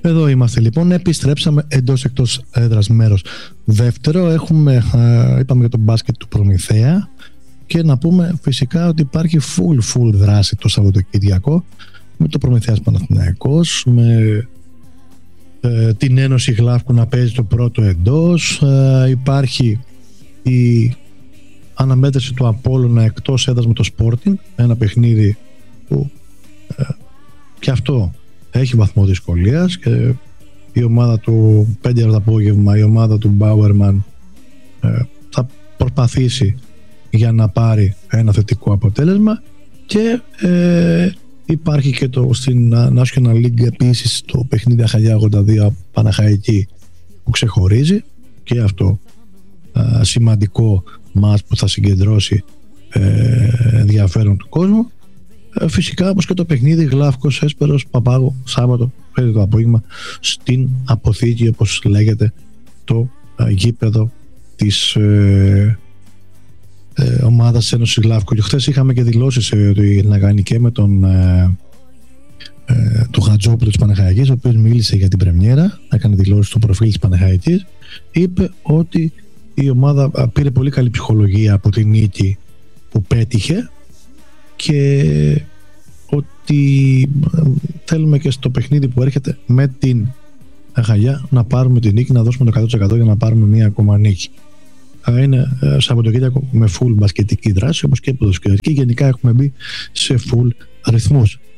Εδώ είμαστε λοιπόν, επιστρέψαμε εντός-εκτός έδρας μέρος δεύτερο. Είπαμε για τον μπάσκετ του Προμηθέα και να πούμε φυσικά ότι υπάρχει full δράση το Σαββατοκύριακο με το Προμηθέας Παναθηναϊκός, με την Ένωση Γλάφκου να παίζει το πρώτο εντός. Υπάρχει η αναμέτρηση του Απόλλωνα εκτός έδρας με το Sporting, ένα παιχνίδι που και αυτό έχει βαθμό δυσκολίας και η ομάδα του 5 το απόγευμα, η ομάδα του Μπάουερμαν θα προσπαθήσει για να πάρει ένα θετικό αποτέλεσμα. Και υπάρχει και στην National League επίσης το παιχνίδι Αχαγιά 82 Παναχαϊκή που ξεχωρίζει και αυτό σημαντικό μάτς που θα συγκεντρώσει ενδιαφέρον του κόσμου. Φυσικά όπως και το παιχνίδι Γλάφκος Έσπερος Παπάγο Σάββατο 5 το απόγευμα στην Αποθήκη, όπως λέγεται το γήπεδο της ομάδας Ένωσης Γλάφκου. Και χθες είχαμε και δηλώσεις ότι να κάνει και με τον του Χατζόπουλου της Παναχαϊκής, ο οποίος μίλησε για την πρεμιέρα, έκανε δηλώσεις στο προφίλ της Παναχαϊκής. Είπε ότι η ομάδα πήρε πολύ καλή ψυχολογία από την νίκη που πέτυχε και ότι θέλουμε και στο παιχνίδι που έρχεται με την Αχαγιά να πάρουμε την νίκη, να δώσουμε το 100% για να πάρουμε μία ακόμα νίκη. Είναι Σαββατοκύριακο με full μπασκετική δράση, όπως και ποδοσφαιρική. Γενικά έχουμε μπει σε full ρυθμούς.